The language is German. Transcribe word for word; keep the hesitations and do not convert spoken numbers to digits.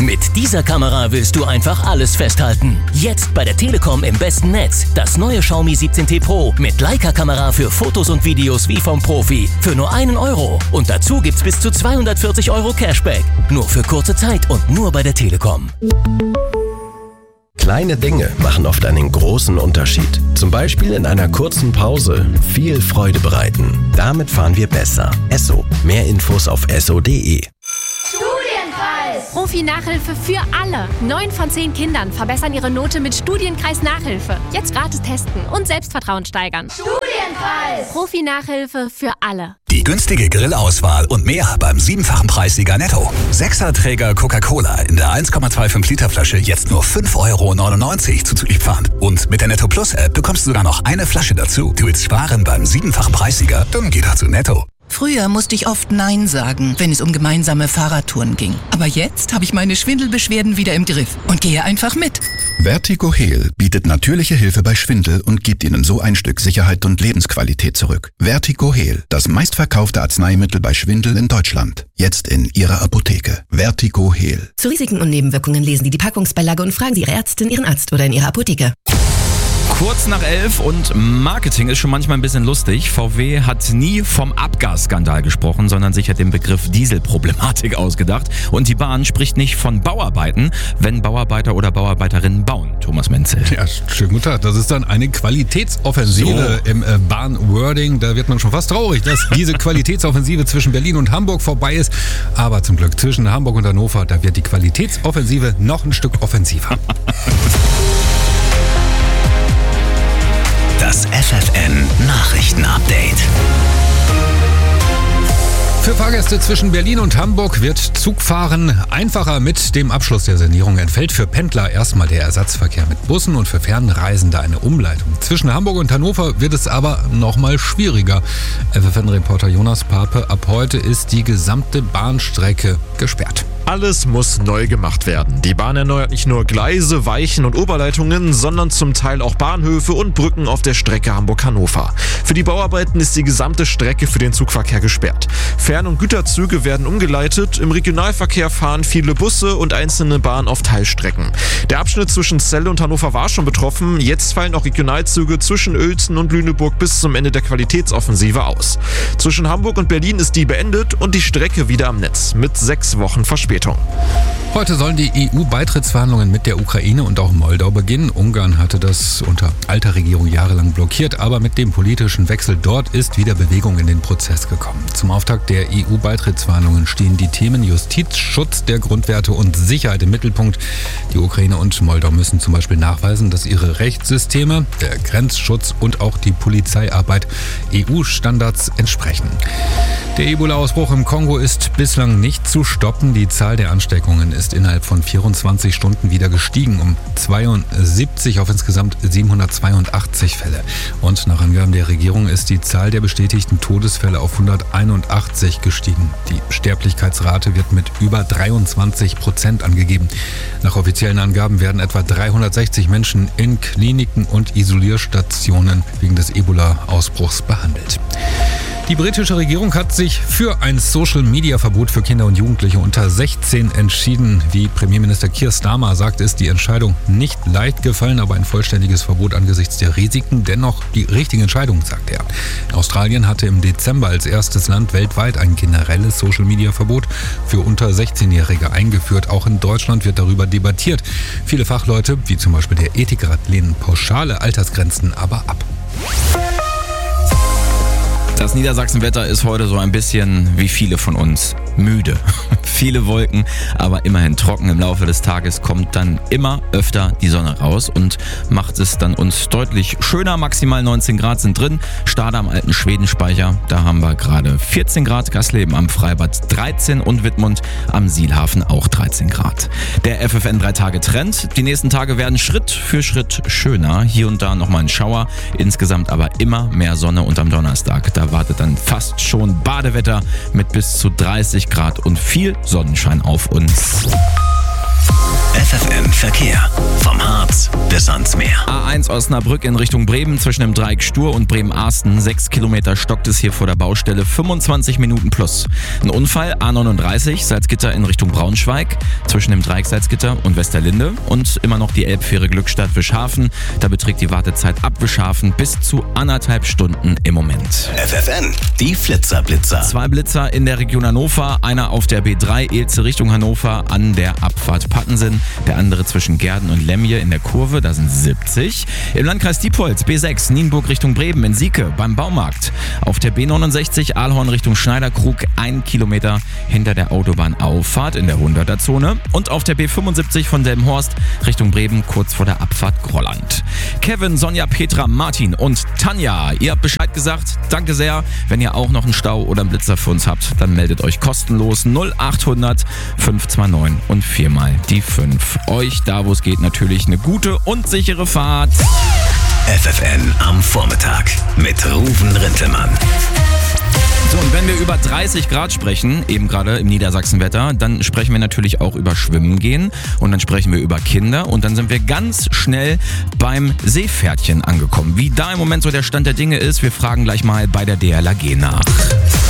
Mit dieser Kamera willst du einfach alles festhalten. Jetzt bei der Telekom im besten Netz. Das neue Xiaomi siebzehn T Pro mit Leica-Kamera für Fotos und Videos wie vom Profi. Für nur einen Euro. Und dazu gibt's bis zu zweihundertvierzig Euro Cashback. Nur für kurze Zeit und nur bei der Telekom. Kleine Dinge machen oft einen großen Unterschied. Zum Beispiel in einer kurzen Pause viel Freude bereiten. Damit fahren wir besser. Esso. Mehr Infos auf esso punkt de. Studienkreis! Profi-Nachhilfe für alle. Neun von zehn Kindern verbessern ihre Note mit Studienkreis-Nachhilfe. Jetzt gratis testen und Selbstvertrauen steigern. Studienkreis! Profi-Nachhilfe für alle. Die günstige Grillauswahl und mehr beim siebenfachen Preissieger Netto. Sechserträger Coca-Cola in der eins Komma fünfundzwanzig Liter Flasche jetzt nur fünf Euro neunundneunzig zuzüglich Pfand. Und mit der Netto Plus App bekommst du sogar noch eine Flasche dazu. Du willst sparen beim siebenfachen Preissieger? Dann geh doch zu Netto. Früher musste ich oft Nein sagen, wenn es um gemeinsame Fahrradtouren ging. Aber jetzt habe ich meine Schwindelbeschwerden wieder im Griff und gehe einfach mit. Vertigo-Heal bietet natürliche Hilfe bei Schwindel und gibt Ihnen so ein Stück Sicherheit und Lebensqualität zurück. Vertigo-Heal, das meistverkaufte Arzneimittel bei Schwindel in Deutschland. Jetzt in Ihrer Apotheke. Vertigo-Heal. Zu Risiken und Nebenwirkungen lesen Sie die Packungsbeilage und fragen Sie Ihre Ärztin, Ihren Arzt oder in Ihrer Apotheke. Kurz nach elf und Marketing ist schon manchmal ein bisschen lustig. V W hat nie vom Abgasskandal gesprochen, sondern sich hat den Begriff Dieselproblematik ausgedacht. Und die Bahn spricht nicht von Bauarbeiten, wenn Bauarbeiter oder Bauarbeiterinnen bauen. Thomas Menzel. Ja, schönen guten Tag. Das ist dann eine Qualitätsoffensive so. im äh, Bahn-Wording. Da wird man schon fast traurig, dass diese Qualitätsoffensive zwischen Berlin und Hamburg vorbei ist. Aber zum Glück zwischen Hamburg und Hannover, da wird die Qualitätsoffensive noch ein Stück offensiver. Das F F N Nachrichten-Update. Für Fahrgäste zwischen Berlin und Hamburg wird Zugfahren einfacher. Mit dem Abschluss der Sanierung entfällt für Pendler erstmal der Ersatzverkehr mit Bussen und für Fernreisende eine Umleitung. Zwischen Hamburg und Hannover wird es aber nochmal schwieriger. F F N-Reporter Jonas Pape, ab heute ist die gesamte Bahnstrecke gesperrt. Alles muss neu gemacht werden. Die Bahn erneuert nicht nur Gleise, Weichen und Oberleitungen, sondern zum Teil auch Bahnhöfe und Brücken auf der Strecke Hamburg-Hannover. Für die Bauarbeiten ist die gesamte Strecke für den Zugverkehr gesperrt. Fern- und Güterzüge werden umgeleitet. Im Regionalverkehr fahren viele Busse und einzelne Bahnen auf Teilstrecken. Der Abschnitt zwischen Celle und Hannover war schon betroffen. Jetzt fallen auch Regionalzüge zwischen Uelzen und Lüneburg bis zum Ende der Qualitätsoffensive aus. Zwischen Hamburg und Berlin ist die beendet und die Strecke wieder am Netz mit sechs Wochen Verspätung. Heute sollen die E U-Beitrittsverhandlungen mit der Ukraine und auch Moldau beginnen. Ungarn hatte das unter alter Regierung jahrelang blockiert, aber mit dem politischen Wechsel dort ist wieder Bewegung in den Prozess gekommen. Zum Auftakt der E U-Beitrittsverhandlungen stehen die Themen Justiz, Schutz der Grundwerte und Sicherheit im Mittelpunkt. Die Ukraine und Moldau müssen zum Beispiel nachweisen, dass ihre Rechtssysteme, der Grenzschutz und auch die Polizeiarbeit E U-Standards entsprechen. Der Ebola-Ausbruch im Kongo ist bislang nicht zu stoppen. Die Zahl der Ansteckungen ist innerhalb von vierundzwanzig Stunden wieder gestiegen, um zweiundsiebzig auf insgesamt siebenhundertzweiundachtzig Fälle. Und nach Angaben der Regierung ist die Zahl der bestätigten Todesfälle auf hunderteinundachtzig gestiegen. Die Sterblichkeitsrate wird mit über dreiundzwanzig Prozent angegeben. Nach offiziellen Angaben werden etwa dreihundertsechzig Menschen in Kliniken und Isolierstationen wegen des Ebola-Ausbruchs behandelt. Die britische Regierung hat sich für ein Social-Media-Verbot für Kinder und Jugendliche unter sechzehn entschieden. Wie Premierminister Keir Starmer sagt, ist die Entscheidung nicht leicht gefallen, aber ein vollständiges Verbot angesichts der Risiken dennoch die richtige Entscheidung, sagt er. Australien hatte im Dezember als erstes Land weltweit ein generelles Social-Media-Verbot für unter sechzehnjährige eingeführt. Auch in Deutschland wird darüber debattiert. Viele Fachleute, wie zum Beispiel der Ethikrat, lehnen pauschale Altersgrenzen aber ab. Das Niedersachsenwetter ist heute so ein bisschen wie viele von uns müde. Viele Wolken, aber immerhin trocken. Im Laufe des Tages kommt dann immer öfter die Sonne raus und macht es dann uns deutlich schöner. Maximal neunzehn Grad sind drin. Stade am alten Schwedenspeicher, da haben wir gerade vierzehn Grad. Gassleben am Freibad dreizehn und Wittmund am Sielhafen auch dreizehn Grad. Der F F N drei Tage Trend. Die nächsten Tage werden Schritt für Schritt schöner. Hier und da nochmal ein Schauer. Insgesamt aber immer mehr Sonne und am Donnerstag, da wartet dann fast schon Badewetter mit bis zu dreißig Grad und viel Sonnenschein auf uns. F F N Verkehr. Vom Harz bis ans Meer. A eins Osnabrück in Richtung Bremen zwischen dem Dreieck Stur und Bremen-Arsten. Sechs Kilometer stockt es hier vor der Baustelle. fünfundzwanzig Minuten plus. Ein Unfall, A neununddreißig, Salzgitter in Richtung Braunschweig zwischen dem Dreieck Salzgitter und Westerlinde. Und immer noch die Elbfähre Glückstadt-Wischhafen. Da beträgt die Wartezeit ab Wischhafen bis zu anderthalb Stunden im Moment. F F N, die Flitzer-Blitzer. Zwei Blitzer in der Region Hannover. Einer auf der B drei Elze Richtung Hannover an der Abfahrt Pattensen. Der andere zwischen Gerden und Lemje in der Kurve, da sind siebzig. Im Landkreis Diepholz B sechs Nienburg Richtung Bremen in Sieke beim Baumarkt. Auf der B neunundsechzig Aalhorn Richtung Schneiderkrug ein Kilometer hinter der Autobahnauffahrt in der hunderter Zone. Und auf der B fünfundsiebzig von Delmenhorst Richtung Bremen kurz vor der Abfahrt Grolland. Kevin, Sonja, Petra, Martin und Tanja, ihr habt Bescheid gesagt. Danke sehr. Wenn ihr auch noch einen Stau oder einen Blitzer für uns habt, dann meldet euch kostenlos null achthundert fünf zwei neun und viermal die fünf. Euch da, wo es geht, natürlich eine gute und sichere Fahrt. F F N am Vormittag mit Ruven Rintelmann. So, und wenn wir über dreißig Grad sprechen, eben gerade im Niedersachsenwetter, dann sprechen wir natürlich auch über Schwimmen gehen und dann sprechen wir über Kinder und dann sind wir ganz schnell beim Seepferdchen angekommen. Wie da im Moment so der Stand der Dinge ist, wir fragen gleich mal bei der D L R G nach.